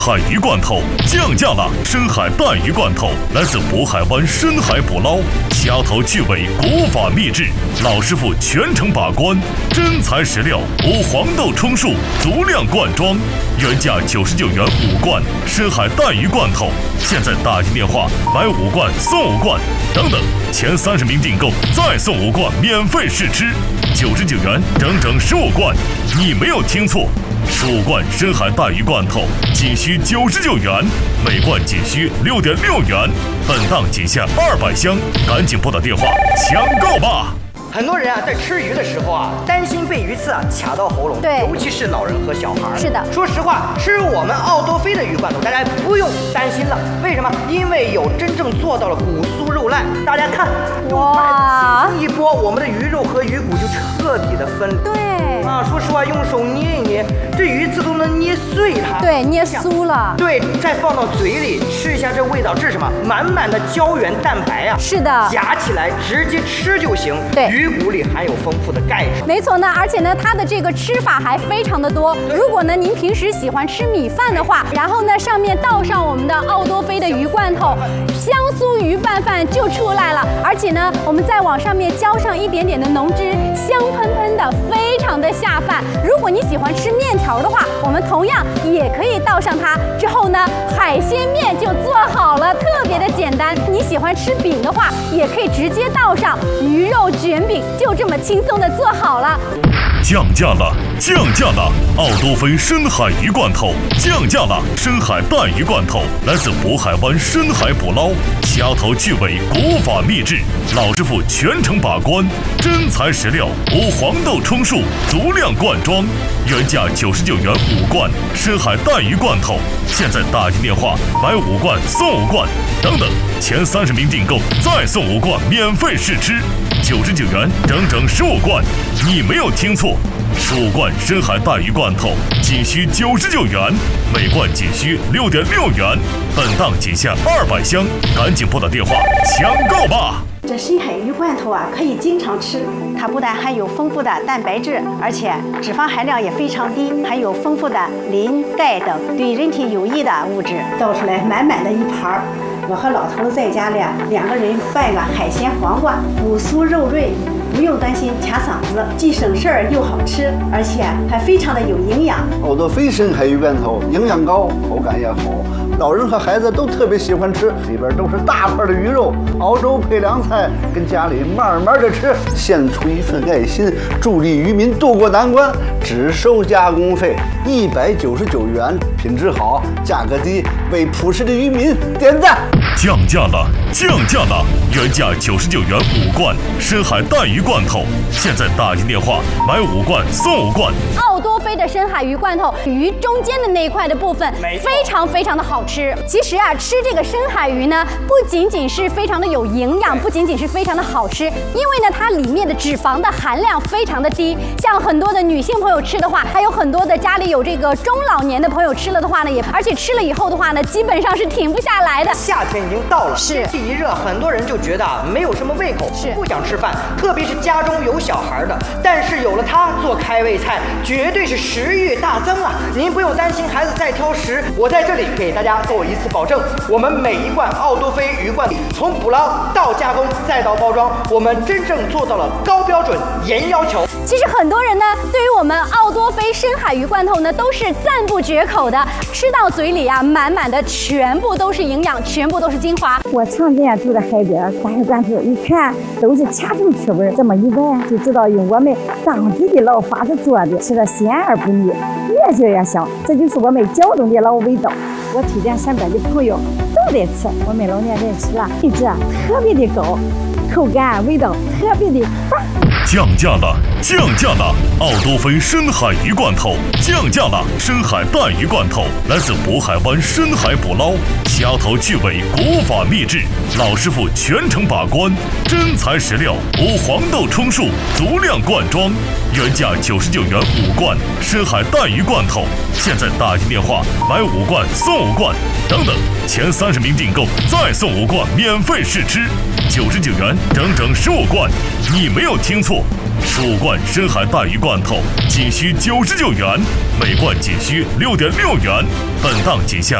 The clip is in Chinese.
海鱼罐头降价了！深海带鱼罐头来自渤海湾深海捕捞，掐头去尾，古法秘制，老师傅全程把关，真材实料，无黄豆充数，足量灌装，原价99元5罐。深海带鱼罐头，现在打进电话买5罐送5罐，等等，前30名订购再送5罐免费试吃，99元整整15罐，你没有听错。15罐深海带鱼罐头仅需99元，每罐仅需6.6元，本档仅限200箱，赶紧拨打电话抢购吧！ 很多人啊，在吃鱼的时候啊，担心被鱼刺啊卡到喉咙， 对， 尤其是老人和小孩。 是的， 说实话，吃我们奥多菲的鱼罐头，大家不用担心了。为什么？因为有真正做到了骨酥肉烂。大家看， 哇， 一拨，我们的鱼肉和鱼骨就彻底的分离。 对啊，说实话，用手捏一捏，这鱼刺都能捏碎它。 对，捏酥了。 对，再放到嘴里吃一下，这味道，这是什么？满满的胶原蛋白啊！ 是的， 夹起来直接吃就行。 对， 鱼骨里含有丰富的钙质。 没错呢，而且呢，它的这个吃法还非常的多。如果呢您平时喜欢吃米饭的话，然后呢上面倒上我们的奥多菲的鱼罐头，香酥鱼拌饭就出来了。而且呢，我们再往上面浇上一点点的浓汁，香喷喷的，非常的下饭。如果你喜欢吃面条的话，我们同样也可以倒上它。之后呢，海鲜面就做好了，特别的简单。你喜欢吃饼的话，也可以直接倒上鱼肉卷饼，就这么轻松的做好了。 降价了！降价了！奥多菲深海鱼罐头降价了！深海带鱼罐头来自渤海湾深海捕捞，掐头去尾，古法秘制，老师傅全程把关，真材实料，无黄豆充数，足量灌装，原价99元5罐。深海带鱼罐头，现在打进电话买5罐送5罐，等等，前30名订购再送5罐免费试吃，99元整整15罐，你没有听错。15罐深海带鱼罐头仅需99元，每罐仅需6.6元，本档仅限200箱，赶紧拨打电话抢购吧！ 这深海鱼罐头啊，可以经常吃。它不但含有丰富的蛋白质，而且脂肪含量也非常低，含有丰富的磷、钙等对人体有益的物质。倒出来满满的一盘儿，我和老头子在家里2个人拌个海鲜黄瓜，骨酥肉润。不用担心卡嗓子，既省事儿又好吃，而且还非常的有营养。 奥多菲深海鱼罐头营养高，口感也好，老人和孩子都特别喜欢吃。里边都是大块的鱼肉，熬粥配凉菜，跟家里慢慢的吃，献出一份爱心，助力渔民渡过难关，只收加工费199元，品质好，价格低，为朴实的渔民点赞。 降价了！降价了！原价99元5罐深海带鱼罐头，现在打进电话买5罐送5罐。 奥多菲的深海鱼罐头，鱼中间的那一块的部分非常非常的好吃。其实啊，吃这个深海鱼呢，不仅仅是非常的有营养，不仅仅是非常的好吃，因为呢，它里面的脂肪的含量非常的低。像很多的女性朋友吃的话，还有很多的家里有这个中老年的朋友吃了的话呢，而且吃了以后的话呢，基本上是停不下来的。 夏天已经到了， 是天气一热，很多人就觉得没有什么胃口， 是不想吃饭，特别是家中有小孩的。但是有了它做开胃菜，绝对是食欲大增啊！您不用担心孩子再挑食，我在这里给大家做一次保证，我们每一罐奥多菲鱼罐从捕捞到加工再到包装，我们真正做到了高标准、严要求。 其实很多人呢，对于我们奥多菲深海鱼罐头呢，都是赞不绝口的，吃到嘴里啊，满满的全部都是营养，全部都是精华。 我常年住在海边，大海罐头一看都是掐成刺味，这么一闻就知道用我们当地的老法子做的，吃的鲜而不腻，越嚼越香，这就是我们胶东的老味道。我推荐身边的朋友都得吃，我们老年人吃了品质特别的高，口感味道特别的棒。 降价了！降价了！奥多菲深海鱼罐头降价了！深海带鱼罐头来自渤海湾深海捕捞，掐头去尾，古法秘制，老师傅全程把关，真材实料，无黄豆充数，足量灌装，原价99元5罐。深海带鱼罐头，现在打进电话买5罐送5罐，等等，前30名订购再送5罐免费试吃 99元，整整15罐。你没有听错，15罐深海带鱼罐头仅需99元，每罐仅需6.6元。本档仅限